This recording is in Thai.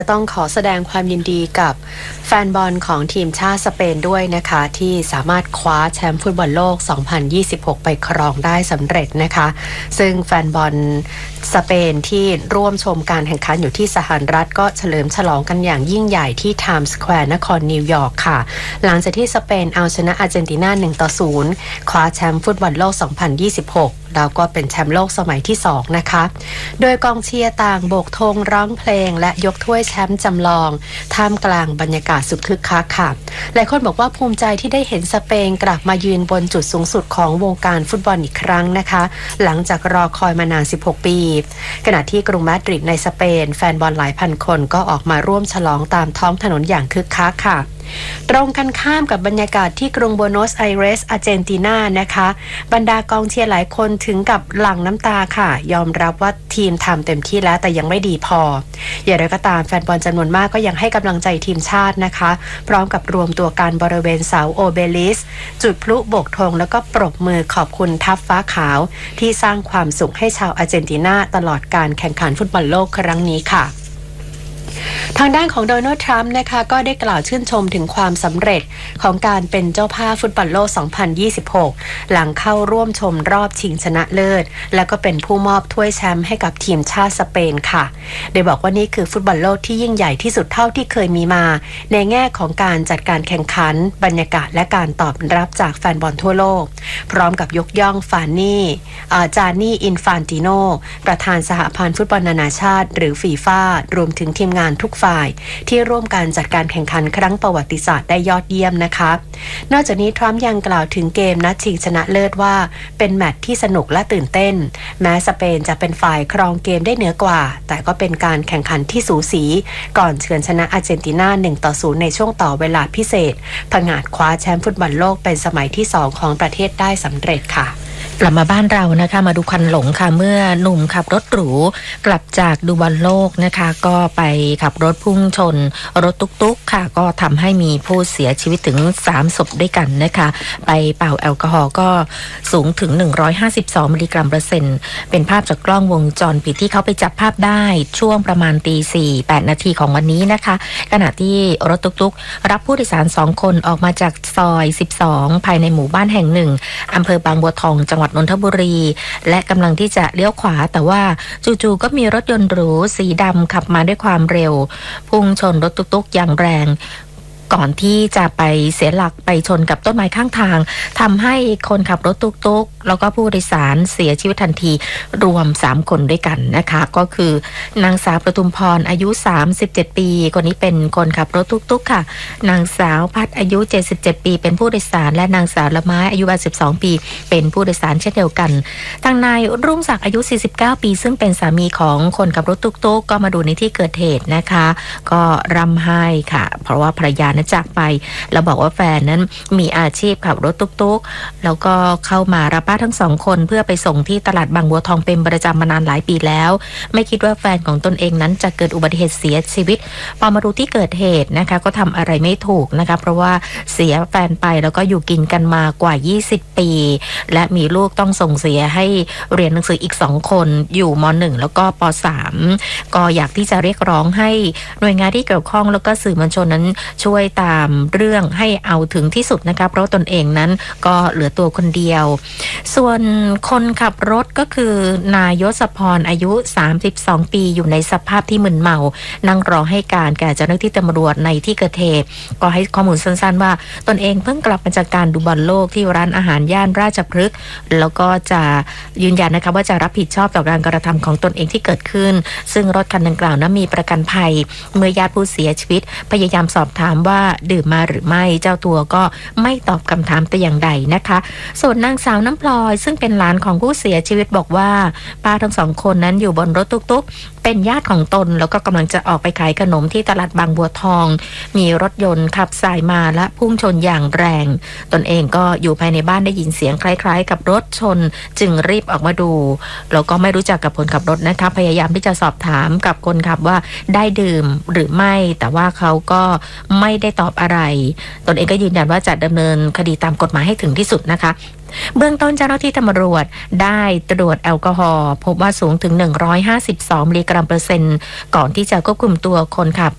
ต้องขอแสดงความยินดีกับแฟนบอลของทีมชาติสเปนด้วยนะคะที่สามารถคว้าแชมป์ฟุตบอลโลก 2026 ไปครองได้สำเร็จนะคะซึ่งแฟนบอลสเปนที่ร่วมชมการแข่งขันอยู่ที่สหรัฐก็เฉลิมฉลองกันอย่างยิ่งใหญ่ที่ไทม์สแควร์นครนิวยอร์กค่ะหลังจากที่สเปนเอาชนะอาร์เจนตินา 1-0 คว้าแชมป์ฟุตบอลโลก 2026แล้วก็เป็นแชมป์โลกสมัยที่2นะคะโดยกองเชียร์ต่างโบกธงร้องเพลงและยกถ้วยแชมป์จำลองท่ามกลางบรรยากาศสุดคึกคักค่ะหลายคนบอกว่าภูมิใจที่ได้เห็นสเปนกลับมายืนบนจุดสูงสุดของวงการฟุตบอลอีกครั้งนะคะหลังจากรอคอยมานาน16 ปีขณะที่กรุงมาดริดในสเปนแฟนบอลหลายพันคนก็ออกมาร่วมฉลองตามท้องถนนอย่างคึกคักค่ะตรงกันข้ามกับบรรยากาศที่กรุงบัวโนสไอเรสอาร์เจนตินานะคะบรรดากองเชียร์หลายคนถึงกับหลั่งน้ำตาค่ะยอมรับว่าทีมทำเต็มที่แล้วแต่ยังไม่ดีพออย่างไรก็ตามแฟนบอลจำนวนมากก็ยังให้กำลังใจทีมชาตินะคะพร้อมกับรวมตัวกันบริเวณเสาโอเบลิสจุดพลุโบกธงแล้วก็ปรบมือขอบคุณทัพฟ้าขาวที่สร้างความสุขให้ชาวอาร์เจนตินาตลอดการแข่งขันฟุตบอลโลกครั้งนี้ค่ะทางด้านของโดนัลด์ทรัมป์นะคะก็ได้กล่าวชื่นชมถึงความสำเร็จของการเป็นเจ้าภาพฟุตบอลโลก 2026 หลังเข้าร่วมชมรอบชิงชนะเลิศและก็เป็นผู้มอบถ้วยแชมป์ให้กับทีมชาติสเปนค่ะโดยบอกว่านี่คือฟุตบอลโลกที่ยิ่งใหญ่ที่สุดเท่าที่เคยมีมาในแง่ของการจัดการแข่งขันบรรยากาศและการตอบรับจากแฟนบอลทั่วโลกพร้อมกับยกย่องจานี่อินฟานติโนประธานสหพันธ์ฟุตบอลนานาชาติหรือฟีฟ่ารวมถึงทีมงานทุกฝ่ายที่ร่วมการจัดการแข่งขันครั้งประวัติศาสตร์ได้ยอดเยี่ยมนะคะนอกจากนี้ทรัมป์ยังกล่าวถึงเกมนัดชิงชนะเลิศว่าเป็นแมตช์ที่สนุกและตื่นเต้นแม้สเปนจะเป็นฝ่ายครองเกมได้เหนือกว่าแต่ก็เป็นการแข่งขันที่สูสีก่อนเฉือนชนะอาร์เจนตินา 1-0 ในช่วงต่อเวลาพิเศษผงาดคว้าแชมป์ฟุตบอลโลกเป็นสมัยที่2ของประเทศได้สำเร็จค่ะกลับมาบ้านเรานะคะมาดูควันหลงค่ะเมื่อหนุ่มขับรถหรูกลับจากดูบอลโลกนะคะก็ไปขับรถพุ่งชนรถตุ๊กๆค่ะก็ทำให้มีผู้เสียชีวิตถึง3ศพด้วยกันนะคะไปเป่าแอลกอฮอล์ก็สูงถึง152มิลลิกรัมเปอร์เซ็นต์เป็นภาพจากกล้องวงจรปิดที่เขาไปจับภาพได้ช่วงประมาณตี4:08 นาทีของวันนี้นะคะขณะที่รถตุ๊กๆรับผู้โดยสาร2คนออกมาจากซอย12ภายในหมู่บ้านแห่งหนึ่งอำเภอบางบัวทองจังหวัดนนทบุรีและกำลังที่จะเลี้ยวขวาแต่ว่าจู่ๆก็มีรถยนต์หรูสีดำขับมาด้วยความเร็วพุ่งชนรถตุ๊กๆอย่างแรงก่อนที่จะไปเสียหลักไปชนกับต้นไม้ข้างทางทำให้คนขับรถตุ๊กๆแล้วก็ผู้โดยสารเสียชีวิตทันทีรวม3คนด้วยกันนะคะก็คือนางสาวประทุมพรอายุ37ปีคนนี้เป็นคนขับรถตุ๊กๆค่ะนางสาวพัดอายุ77ปีเป็นผู้โดยสารและนางสาวละไม้อายุ82ปีเป็นผู้โดยสารเช่นเดียวกันทางนายรุ่งศักดิ์อายุ49ปีซึ่งเป็นสามีของคนขับรถตุ๊กๆก็มาดูในที่เกิดเหตุนะคะก็ร่ำไห้ค่ะเพราะว่าภรรยาจากไปแล้วบอกว่าแฟนนั้นมีอาชีพขับรถตุ๊กๆแล้วก็เข้ามารับป้าทั้ง2คนเพื่อไปส่งที่ตลาดบางบัวทองเป็นประจำมานานหลายปีแล้วไม่คิดว่าแฟนของตนเองนั้นจะเกิดอุบัติเหตุเสียชีวิตพอมาดูที่เกิดเหตุนะคะก็ทำอะไรไม่ถูกนะคะเพราะว่าเสียแฟนไปแล้วก็อยู่กินกันมากว่า20ปีและมีลูกต้องส่งเสียให้เรียนหนังสืออีก2คนอยู่ม.1 แล้วก็ป.3 ก็อยากที่จะเรียกร้องให้หน่วยงานที่เกี่ยวข้องแล้วก็สื่อมวลชนนั้นช่วยตามเรื่องให้เอาถึงที่สุดนะคะเพราะตนเองนั้นก็เหลือตัวคนเดียวส่วนคนขับรถก็คือนายยศพรอายุ32ปีอยู่ในสภาพที่มึนเมานั่งรอให้การแก่เจ้าหน้าที่ตำรวจในที่เกิดเหตุก็ให้ข้อมูลสั้นๆว่าตนเองเพิ่งกลับมาจากการดูบอลโลกที่ร้านอาหารย่านราชพฤกษ์แล้วก็จะยืนยันนะคะว่าจะรับผิดชอบต่อการกระทำของตนเองที่เกิดขึ้นซึ่งรถคันดังกล่าวนั้นมีประกันภัยเมื่อญาติผู้เสียชีวิตพยายามสอบถามว่าดื่มมาหรือไม่เจ้าตัวก็ไม่ตอบคำถามแต่อย่างใดนะคะส่วนนางสาวน้ำพลอยซึ่งเป็นหลานของผู้เสียชีวิตบอกว่าป้าทั้ง2คนนั้นอยู่บนรถตุ๊กๆเป็นญาติของตนแล้วก็กำลังจะออกไปขายขนมที่ตลาดบางบัวทองมีรถยนต์ขับสายมาและพุ่งชนอย่างแรงตนเองก็อยู่ภายในบ้านได้ยินเสียงคล้ายๆกับรถชนจึงรีบออกมาดูแล้วก็ไม่รู้จักกับคนขับรถนะคะพยายามที่จะสอบถามกับคนขับว่าได้ดื่มหรือไม่แต่ว่าเขาก็ไม่ได้ตอบอะไรตนเองก็ยืนยันว่าจะดำเนินคดีตามกฎหมายให้ถึงที่สุดนะคะ เบื้องต้นเจ้าหน้าที่ตำรวจได้ตรวจแอลกอฮอล์พบว่าสูงถึง152มิลลิกรัมเปอร์เซ็นต์ก่อนที่จะควบคุมตัวคนขับ